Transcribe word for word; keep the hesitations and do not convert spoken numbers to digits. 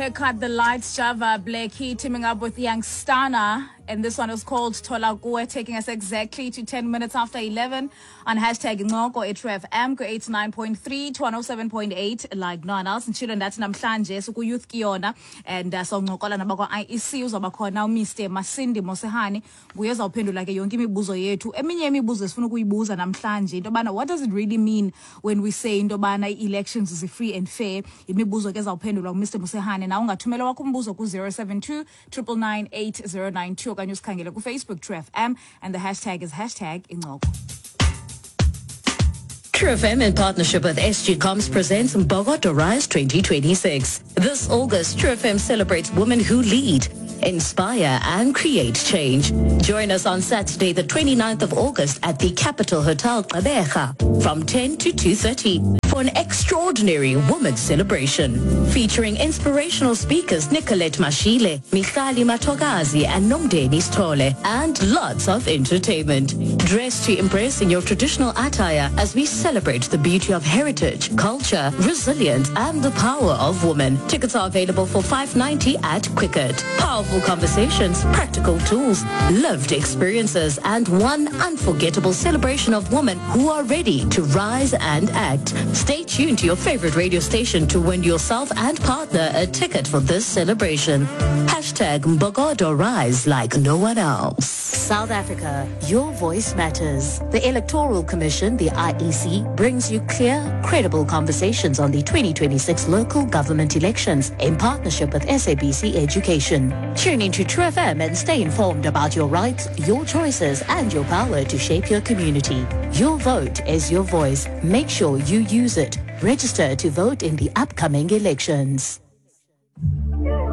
Haircut the Lights, Java Blakey teaming up with Young Stana. And this one is called Tola Kue, taking us exactly to ten minutes after eleven on hashtag Ngoko H F M, eighty-nine point three to one oh seven point eight, like no one else. And children, that's namhlanje, so youth kiona. And uh, so ngokola nabako I E C, uzabakhona Mister Masindi Mosehani, guyeza uphendula ke yonke imibuzo yethu. Eminye imibuzo esifuna ukuyibuza namhlanje, into bana, what does it really mean when we say into bana elections is free and fair? Imibuzo ke zawuphendulwa Mister Mosehani. Na ungathumela wakho umbuzo ku zero seven two nine nine eight zero nine two. Okanye usikhangele ku Facebook True F M, and the hashtag is hashtag Ingoko. True F M in partnership with S G Coms presents Bogota Rise twenty twenty-six. This August, True F M celebrates women who lead, inspire and create change. Join us on Saturday the twenty-ninth of August at the Capital Hotel Gqeberha from ten to two thirty for an extraordinary women's celebration featuring inspirational speakers Nicolette Mashile, Michali Matogazi and Nomdeni Stole, and lots of entertainment. Dress to impress in your traditional attire as we celebrate the beauty of heritage, culture, resilience and the power of women. Tickets are available for five ninety at Quicket. Powerful conversations, practical tools, lived experiences, and one unforgettable celebration of women who are ready to rise and act. Stay tuned to your favorite radio station to win yourself and partner a ticket for this celebration. Hashtag Mbogodo Rise like no one else. South Africa, your voice matters. The Electoral Commission, the I E C, brings you clear, credible conversations on the twenty twenty-six local government elections in partnership with S A B C Education. Tune into True F M and stay informed about your rights, your choices, and your power to shape your community. Your vote is your voice. Make sure you use it. Register to vote in the upcoming elections.